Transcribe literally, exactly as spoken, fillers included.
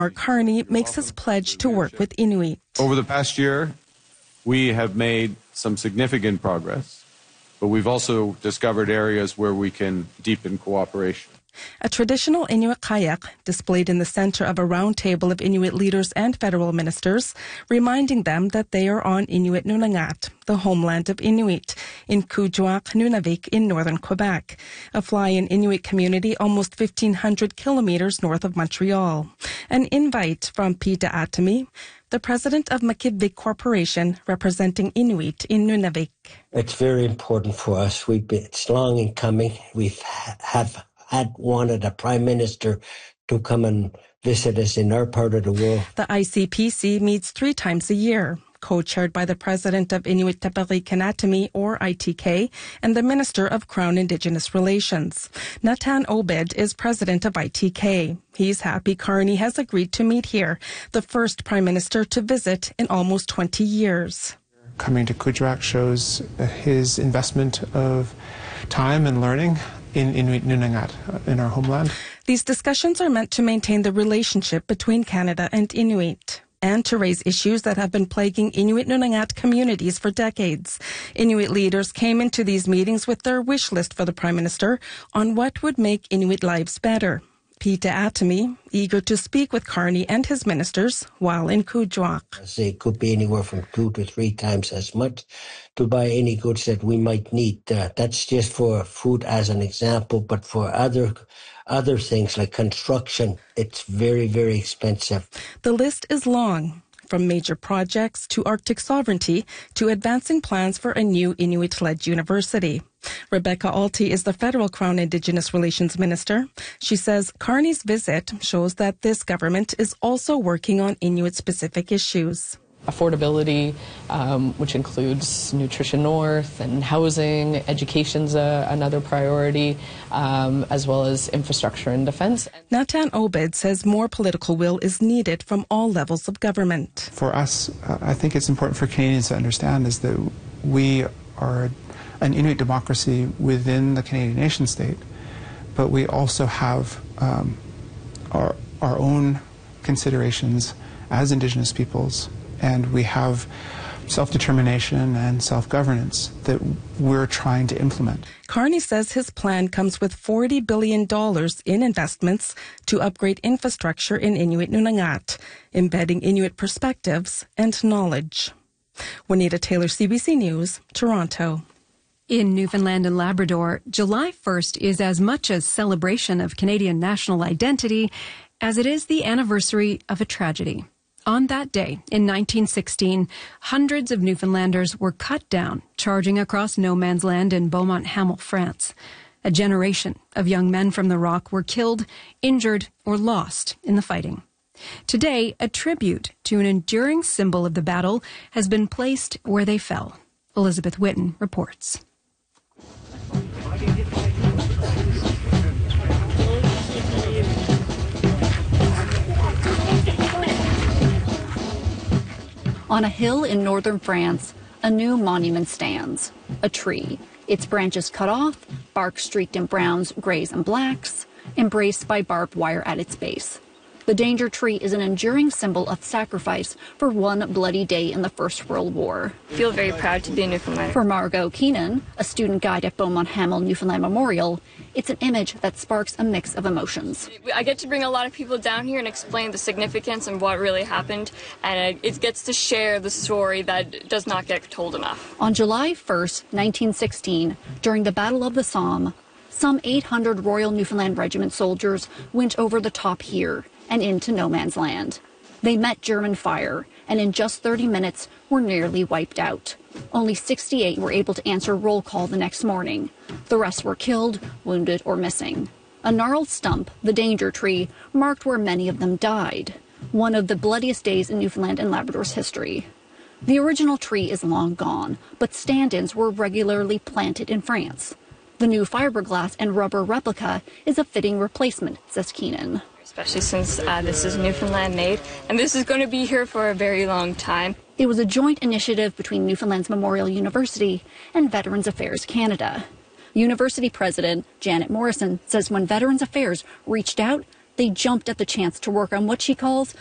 Mark Carney makes his pledge to work with Inuit. Over the past year, we have made some significant progress, but we've also discovered areas where we can deepen cooperation. A traditional Inuit kayak displayed in the center of a round table of Inuit leaders and federal ministers, reminding them that they are on Inuit Nunagat, the homeland of Inuit, in Kuujjuaq, Nunavik in northern Quebec, a fly-in Inuit community almost fifteen hundred kilometers north of Montreal. An invite from Pita Atami, the president of Makivik Corporation, representing Inuit in Nunavik. It's very important for us. We've been, it's long in coming. We've ha- have had wanted a prime minister to come and visit us in our part of the world. The I C P C meets three times a year, co-chaired by the president of Inuit Tapari Kanatami, or I T K, and the Minister of Crown Indigenous Relations. Natan Obed is president of I T K. He's happy Carney has agreed to meet here, the first prime minister to visit in almost twenty years. Coming to Kuujjuaq shows his investment of time and learning in Inuit Nunagat, in our homeland. These discussions are meant to maintain the relationship between Canada and Inuit, and to raise issues that have been plaguing Inuit Nunagat communities for decades. Inuit leaders came into these meetings with their wish list for the Prime Minister on what would make Inuit lives better. Pita Atami, eager to speak with Carney and his ministers while in Kuujjuaq. It could be anywhere from two to three times as much to buy any goods that we might need. Uh, that's just for food as an example, but for other other things like construction, it's very, very expensive. The list is long, from major projects to Arctic sovereignty to advancing plans for a new Inuit-led university. Rebecca Alty is the federal Crown Indigenous Relations Minister. She says Carney's visit shows that this government is also working on Inuit-specific issues. Affordability, um, which includes Nutrition North and housing, education's a, another priority, um, as well as infrastructure and defense. Natan Obed says more political will is needed from all levels of government. For us, uh, I think it's important for Canadians to understand is that we are an Inuit democracy within the Canadian nation state, but we also have um, our, our own considerations as Indigenous peoples, and we have self-determination and self-governance that we're trying to implement. Carney says his plan comes with forty billion dollars in investments to upgrade infrastructure in Inuit Nunagat, embedding Inuit perspectives and knowledge. Juanita Taylor, C B C News, Toronto. In Newfoundland and Labrador, July first is as much a celebration of Canadian national identity as it is the anniversary of a tragedy. On that day, in nineteen sixteen, hundreds of Newfoundlanders were cut down, charging across no man's land in Beaumont-Hamel, France. A generation of young men from the Rock were killed, injured, or lost in the fighting. Today, a tribute to an enduring symbol of the battle has been placed where they fell. Elizabeth Whitten reports. On a hill in northern France, a new monument stands, a tree, its branches cut off, bark streaked in browns, grays, and blacks, embraced by barbed wire at its base. The danger tree is an enduring symbol of sacrifice for one bloody day in the First World War. I feel very proud to be a Newfoundlander. For Margot Keenan, a student guide at Beaumont-Hamel Newfoundland Memorial, it's an image that sparks a mix of emotions. I get to bring a lot of people down here and explain the significance and what really happened, and it gets to share the story that does not get told enough. On July first, nineteen sixteen, during the Battle of the Somme, some eight hundred Royal Newfoundland Regiment soldiers went over the top here and into no man's land. They met German fire, and in just thirty minutes were nearly wiped out. Only sixty-eight were able to answer roll call the next morning. The rest were killed, wounded, or missing. A gnarled stump, the danger tree, marked where many of them died. One of the bloodiest days in Newfoundland and Labrador's history. The original tree is long gone, but stand-ins were regularly planted in France. The new fiberglass and rubber replica is a fitting replacement, says Keenan. Especially since uh, this is Newfoundland made, and this is going to be here for a very long time. It was a joint initiative between Newfoundland's Memorial University and Veterans Affairs Canada. University president Janet Morrison says when Veterans Affairs reached out, They jumped at the chance to work on what she calls